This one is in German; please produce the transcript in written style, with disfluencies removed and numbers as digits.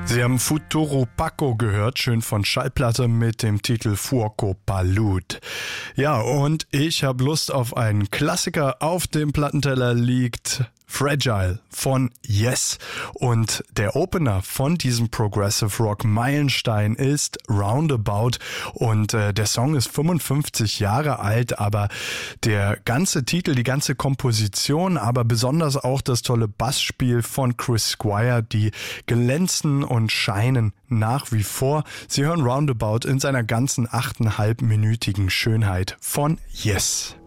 Sie haben Futuro Paco gehört, schön von Schallplatte mit dem Titel Fuoco Palud. Ja, und ich habe Lust auf einen Klassiker. Auf dem Plattenteller liegt Fragile von Yes. Und der Opener von diesem Progressive Rock Meilenstein ist Roundabout. Und der Song ist 55 Jahre alt, aber der ganze Titel, die ganze Komposition, aber besonders auch das tolle Bassspiel von Chris Squire, die glänzen und scheinen nach wie vor. Sie hören Roundabout in seiner ganzen 8,5-minütigen Schönheit von Yes.